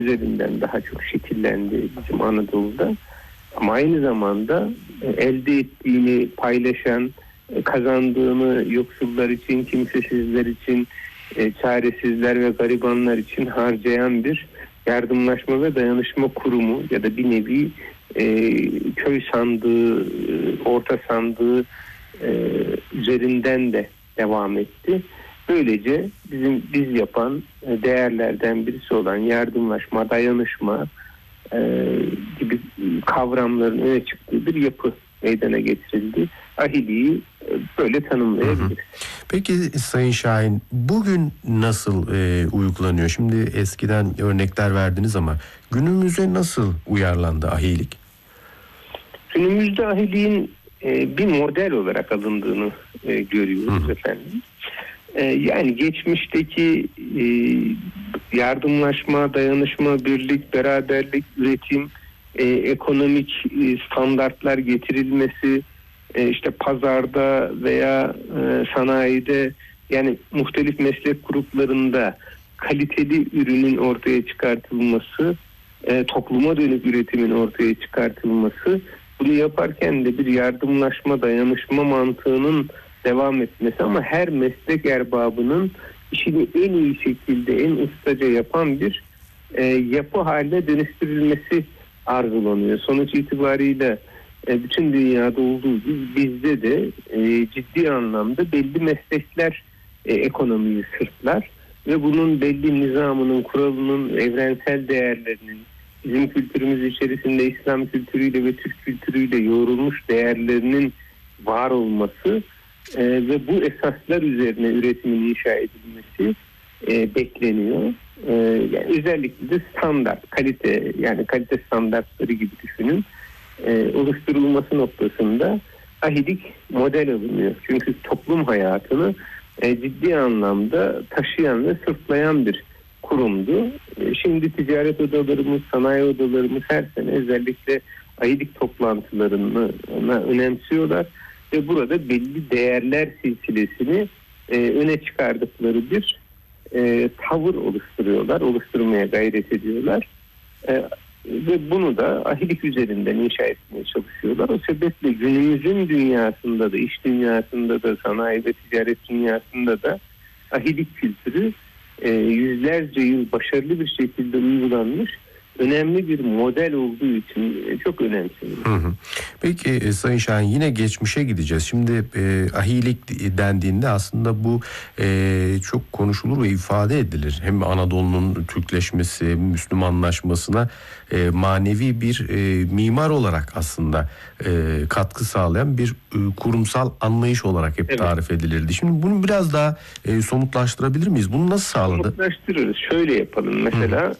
üzerinden daha çok şekillendi bizim Anadolu'da. Ama aynı zamanda elde ettiğini paylaşan, kazandığını yoksullar için, kimsesizler için, çaresizler ve garibanlar için harcayan bir yardımlaşma ve dayanışma kurumu ya da bir nevi köy sandığı, orta sandığı üzerinden de devam etti. Böylece biz yapan değerlerden birisi olan yardımlaşma, dayanışma gibi kavramların öne çıktığı bir yapı meydana getirildi. Ahiliği böyle tanımlayabiliriz. Peki Sayın Şahin, bugün nasıl uygulanıyor? Şimdi eskiden örnekler verdiniz ama günümüze nasıl uyarlandı ahilik? Günümüzde ahiliğin bir model olarak alındığını görüyoruz efendim. Yani geçmişteki yardımlaşma, dayanışma, birlik, beraberlik, üretim, ekonomik standartlar getirilmesi, işte pazarda veya sanayide, yani muhtelif meslek gruplarında kaliteli ürünün ortaya çıkartılması, topluma dönük üretimin ortaya çıkartılması, bunu yaparken de bir yardımlaşma, dayanışma mantığının devam etmesi ama her meslek erbabının işini en iyi şekilde, en ustaca yapan bir yapı haline dönüştürülmesi arzulanıyor. Sonuç itibariyle bütün dünyada olduğu gibi bizde de ciddi anlamda belli meslekler ekonomiyi sırtlar ve bunun belli nizamının, kuralının, evrensel değerlerinin, bizim kültürümüz içerisinde İslam kültürüyle ve Türk kültürüyle yoğrulmuş değerlerinin var olması ve bu esaslar üzerine üretimin inşa edilmesi bekleniyor. Yani özellikle de standart, kalite, yani kalite standartları gibi düşünün. Oluşturulması noktasında ahilik model alınıyor. Çünkü toplum hayatını ciddi anlamda taşıyan ve sırtlayan bir kurumdu. Şimdi ticaret odalarımız, sanayi odalarımız her sene özellikle ahilik toplantılarını önemsiyorlar ve burada belli değerler silsilesini öne çıkardıkları bir tavır oluşturuyorlar, oluşturmaya gayret ediyorlar. Ve bunu da ahilik üzerinden inşa etmeye çalışıyorlar. O sebeple günümüzün dünyasında da, iş dünyasında da, sanayi ve ticaret dünyasında da ahilik kültürü yüzlerce yıl başarılı bir şekilde uygulanmış, önemli bir model olduğu için çok önemseniyor. Peki Sayın Şahin, yine geçmişe gideceğiz. Şimdi ahilik dendiğinde aslında bu çok konuşulur ve ifade edilir. Hem Anadolu'nun Türkleşmesi, Müslümanlaşmasına manevi bir mimar olarak aslında katkı sağlayan bir kurumsal anlayış olarak hep tarif edilirdi. Şimdi bunu biraz daha somutlaştırabilir miyiz? Bunu nasıl sağladı? Somutlaştırırız. Şöyle yapalım mesela.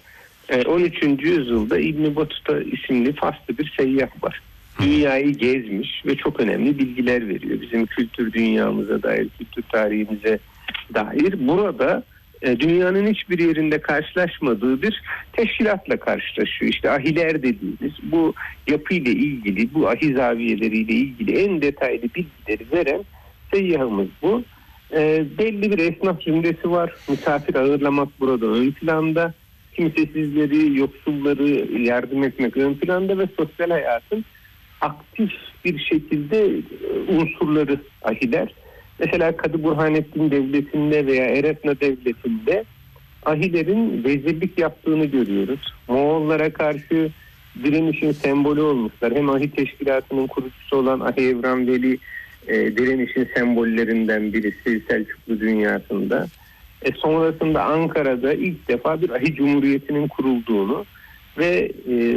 13. yüzyılda İbn Battuta isimli Faslı bir seyyah var. Dünyayı gezmiş ve çok önemli bilgiler veriyor. Bizim kültür dünyamıza dair, kültür tarihimize dair. Burada dünyanın hiçbir yerinde karşılaşmadığı bir teşkilatla karşılaşıyor. İşte ahiler dediğimiz bu yapıyla ilgili, bu ahi zaviyeleriyle ilgili en detaylı bilgileri veren seyyahımız bu. Belli bir esnaf cümlesi var. Misafir ağırlamak burada ön planda. Kimsesizleri, yoksulları yardım etmek ön planda ve sosyal hayatın aktif bir şekilde unsurları ahiler. Mesela Kadı Burhanettin Devleti'nde veya Eretna Devleti'nde ahilerin vezirlik yaptığını görüyoruz. Moğollara karşı direnişin sembolü olmuşlar. Hem ahi teşkilatının kurucusu olan Ahi Evran Veli direnişin sembollerinden birisi Selçuklu dünyasında. Sonrasında Ankara'da ilk defa bir ahi cumhuriyetinin kurulduğunu ve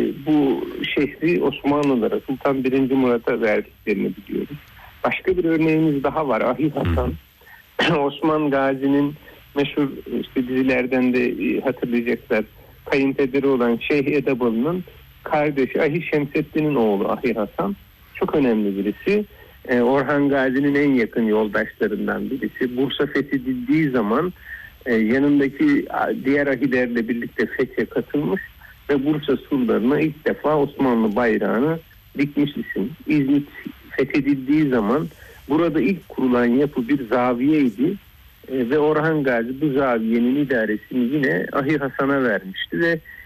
bu şehri Osmanlılara, Sultan 1. Murat'a verdiklerini biliyoruz. Başka bir örneğimiz daha var. Ahi Hasan, Osman Gazi'nin meşhur işte dizilerden de hatırlayacaklar, kayınpederi olan Şeyh Edebalı'nın kardeşi Ahi Şemseddin'in oğlu Ahi Hasan. Çok önemli birisi. Orhan Gazi'nin en yakın yoldaşlarından birisi. Bursa fethedildiği zaman yanındaki diğer ahilerle birlikte fethe katılmış ve Bursa surlarına ilk defa Osmanlı bayrağını dikmiş isim. İzmit fethedildiği zaman burada ilk kurulan yapı bir zaviyeydi ve Orhan Gazi bu zaviyenin idaresini yine Ahi Hasan'a vermişti ve